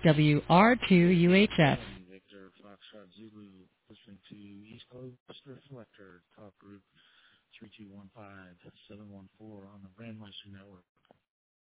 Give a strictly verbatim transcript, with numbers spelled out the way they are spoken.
W R two U H F. Victor Foxtrot Zulu, listening to East Coast Reflector, Talk Group three two one five seven one four on the Brandmeister Network.